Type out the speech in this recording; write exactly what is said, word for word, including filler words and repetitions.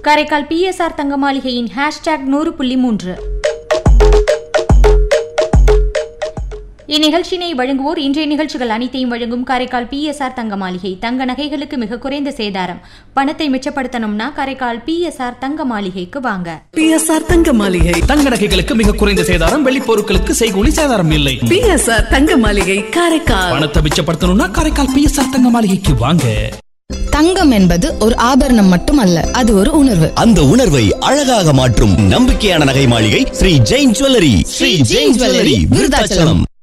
Karaikal B S R தங்க மாளிகையின் hashtag நூறு புள்ளி மூன்று. இந்நிகழ்ச்சியினை வழங்குவோர் இன்றைய நிகழ்ச்சிகள் அனைத்தையும் வழங்கும் காரைக்கால் பி எஸ் ஆர் தங்க மாளிகை. தங்க நகைகளுக்கு மிக குறைந்த சேதாரம். பணத்தை மிச்சப்படுத்தணும்னா காரைக்கால் பி எஸ் ஆர் தங்க மாளிகைக்கு வாங்க. பி எஸ் ஆர் தங்க மாளிகை. தங்க நகைகளுக்கு மிக குறைந்த சேதாரம். வெள்ளி பொருட்களுக்கு செய்கூலி சேதாரம் இல்லை. பி எஸ் ஆர் தங்க மாளிகை காரைக்கால். பணத்தை மிச்சப்படுத்தணும்னா காரைக்கால் பி எஸ் ஆர் தங்க மாளிகைக்கு வாங்க. தங்கம் என்பது ஒரு ஆபரணம் மட்டுமல்ல, அது ஒரு உணர்வு. அந்த உணர்வை அழகாக மாற்றும் நம்பிக்கையான நகை மாளிகை ஸ்ரீ ஜெயின் ஜுவல்லரி. ஸ்ரீ ஜெயின் ஜுவல்லரி விருதாச்சலம்.